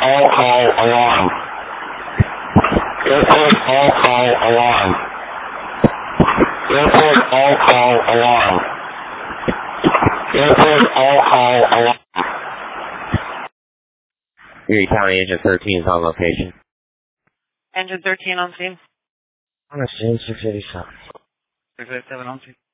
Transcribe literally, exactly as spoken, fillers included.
all call alarm. Airport all call alarm. Airport all call alarm. Airport all call alarm. Erie County Engine thirteen is on location. Engine thirteen on scene. On a scene, six eighty-seven. six eighty-seven on scene.